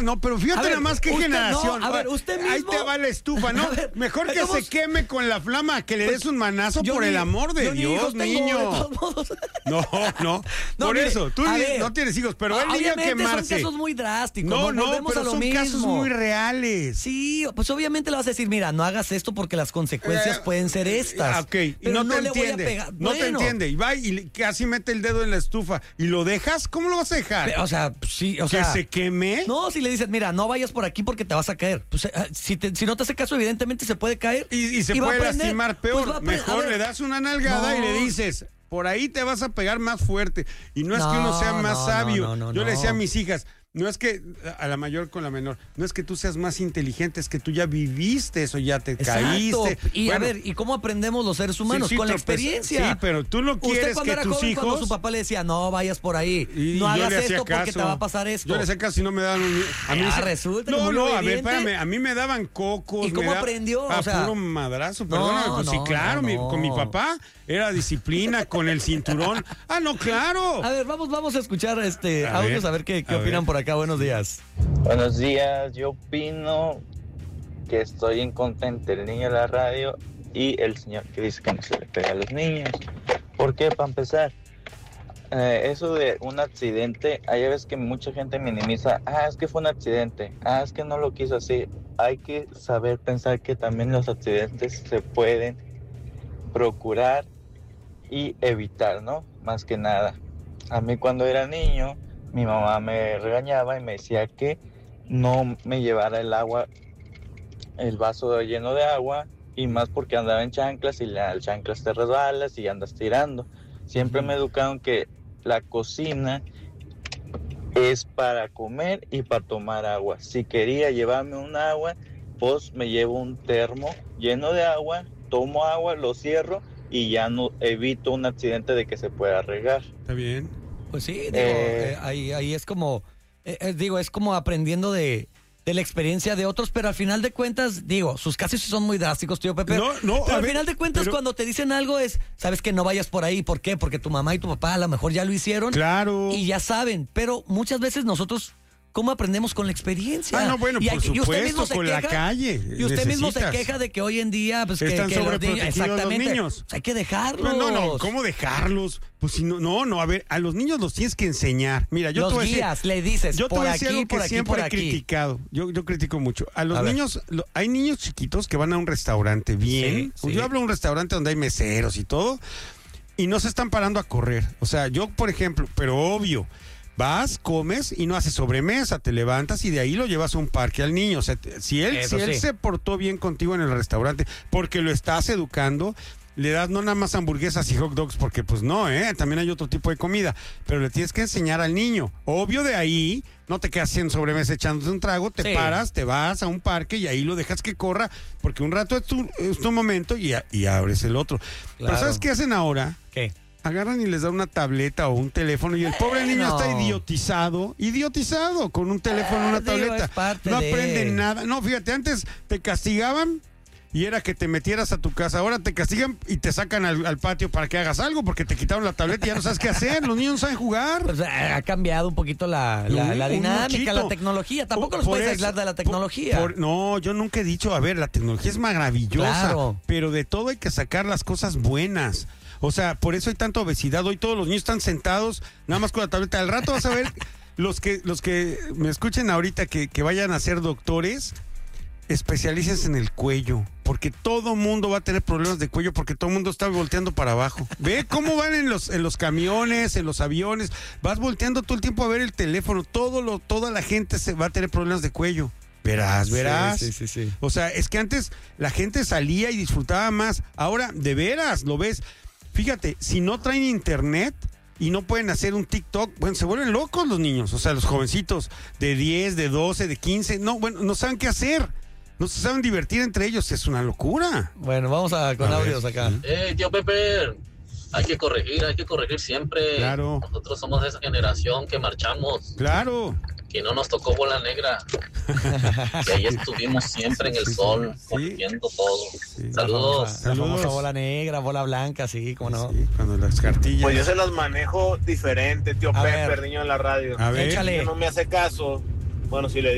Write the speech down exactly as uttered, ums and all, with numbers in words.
no, pero fíjate ver, nada más qué usted, generación. No, a ver, usted mismo. Ahí te va la estufa, ¿no? Ver, Mejor que estamos... se queme con la flama, que le pues, des un manazo por ni, el amor de Dios, tengo, niño. de todos modos. No, no, no. Por mire, eso, tú ni, ver, no tienes hijos, pero el niño quemarse. Son casos muy drásticos. No, no, volvemos pero a lo son mismo. casos muy reales. Sí, pues obviamente le vas a decir, mira, no hagas esto porque las consecuencias Eh, pueden ser estas. Ok, y pero no, no te le entiende. voy a pegar. No bueno, te entiende. Y va y casi mete el dedo en la estufa. ¿Y lo dejas? ¿Cómo lo vas a dejar? O sea, sí, o ¿Que sea. se queme? No, si le dices, mira, no vayas por aquí porque te vas a caer. Pues, eh, si, te, si no te hace caso, evidentemente se puede caer. Y, y se y puede aprender, lastimar peor. pues Mejor le das una nalgada no. y le dices, por ahí te vas a pegar más fuerte. Y no es no, que uno sea más no, sabio. No, no, no, Yo no. le decía a mis hijas, no es que a la mayor con la menor, no es que tú seas más inteligente, es que tú ya viviste eso, ya te Exacto. caíste. Y bueno, a ver, ¿y cómo aprendemos los seres humanos? sí, sí, con la tropez- experiencia. Sí, pero tú no quieres Usted que era tus joven, hijos... cuando su papá le decía, no vayas por ahí, Y no yo hagas le hacía esto porque caso. te va a pasar esto. Yo le hacía caso si no me daban un... A mí Ah, se- resulta que No, muy no, a ver, obediente. espérame, a mí me daban cocos. ¿Y cómo me da- aprendió? A O sea, puro madrazo, perdóname. no, Pues sí, no, claro, no, mi- no. con mi papá era disciplina, con el cinturón. Ah, no, claro. A ver, vamos, vamos a escuchar este A audios, ver, a ver qué, qué a opinan ver. por acá. Buenos días. Buenos días, yo opino que estoy en contra entre el niño de la radio y el señor que dice que no se le pega a los niños. ¿Por qué? Para empezar, eh, eso de un accidente, hay veces que mucha gente minimiza, ah, es que fue un accidente, ah, es que no lo quiso así. Hay que saber pensar que también los accidentes se pueden procurar y evitar, ¿no? Más que nada. A mí cuando era niño, mi mamá me regañaba y me decía que no me llevara el agua, el vaso lleno de agua, y más porque andaba en chanclas y la el chanclas te resbalas y andas tirando. Siempre me educaron que la cocina es para comer y para tomar agua. Si quería llevarme un agua, pues me llevo un termo lleno de agua, tomo agua, lo cierro y ya no evito un accidente de que se pueda regar. Está bien. Pues sí, digo, Eh, eh, ahí, ahí es como, eh, eh, digo, es como aprendiendo de, de la experiencia de otros, pero al final de cuentas, digo, sus casos sí son muy drásticos, tío Pepe. No, no, pero a al ver, final de cuentas, pero- cuando te dicen algo es, sabes que no vayas por ahí. ¿Por qué? Porque tu mamá y tu papá a lo mejor ya lo hicieron. Claro. Y ya saben, pero muchas veces nosotros, ¿cómo aprendemos con la experiencia? Ah, no, bueno, Y por hay- y usted supuesto, mismo se con la queja- calle. Y usted mismo se necesitas. queja de que hoy en día, pues, que, Están que los niños, sobreprotegidos los exactamente, niños. pues, hay que dejarlos. No, no, no, ¿cómo dejarlos? Pues si no, no, no, a ver, a los niños los tienes que enseñar. Mira, yo Los te voy a decir- guías, le dices, Yo te por voy a decir aquí, algo que por aquí, siempre por he aquí. criticado. Yo, yo critico mucho. A los A ver. niños, lo- hay niños chiquitos que van a un restaurante bien. Sí, sí. Yo hablo de un restaurante donde hay meseros y todo, y no se están parando a correr. O sea, yo, por ejemplo, pero obvio, vas, comes y no haces sobremesa, te levantas y de ahí lo llevas a un parque al niño. O sea, te- si él, Eso si él sí. se portó bien contigo en el restaurante porque lo estás educando, le das no nada más hamburguesas y hot dogs, porque pues no, ¿eh? También hay otro tipo de comida, pero le tienes que enseñar al niño. Obvio, de ahí no te quedas haciendo sobremesa echándote un trago, te Sí. paras, te vas a un parque y ahí lo dejas que corra, porque un rato es tu, es tu momento y, a- y abres el otro. Pero Claro. ¿sabes qué hacen ahora? ¿Qué? Agarran y les dan una tableta o un teléfono y el pobre niño Bueno. está idiotizado, idiotizado con un teléfono o una Eh, digo, tableta. es parte No de- aprenden nada. No, fíjate, antes te castigaban y era que te metieras a tu casa. Ahora te castigan y te sacan al, al patio para que hagas algo porque te quitaron la tableta y ya no sabes qué hacer. Los niños no saben jugar. Pues, eh, ha cambiado un poquito la, la, No, la un dinámica, muchito. la tecnología. Tampoco Por- los por puedes eso, aislar de la por- tecnología. por- no, yo nunca he dicho, a ver, la tecnología es maravillosa, Claro. pero de todo hay que sacar las cosas buenas. O sea, por eso hay tanta obesidad. Hoy todos los niños están sentados nada más con la tableta. Al rato vas a ver los que los que me escuchen ahorita que, que vayan a ser doctores, especialícense en el cuello, porque todo mundo va a tener problemas de cuello porque todo mundo está volteando para abajo. Ve cómo van en los en los camiones, en los aviones, vas volteando todo el tiempo a ver el teléfono, todo lo toda la gente se va a tener problemas de cuello. Verás, verás. Sí, sí, sí, sí. O sea, es que antes la gente salía y disfrutaba más. Ahora, de veras, lo ves. Fíjate, si no traen internet y no pueden hacer un TikTok, bueno, se vuelven locos los niños. O sea, los jovencitos de diez, de doce, de quince, no, bueno, no saben qué hacer. No se saben divertir entre ellos. Es una locura. Bueno, vamos a, con A ver. audios acá. Eh, tío Pepe, hay que corregir, hay que corregir siempre. Claro. Nosotros somos de esa generación que marchamos, Claro. que no nos tocó bola negra, que ahí estuvimos siempre en el Sí, sí, sol, sí. corrigiendo todo. Sí. Saludos. La Saludos. famosa bola negra, bola blanca, sí, cómo no. Sí, cuando las cartillas. Pues yo se las manejo diferente, tío A Pepe, ver. el niño en la radio. A ver. Échale. No me hace caso. Bueno, si le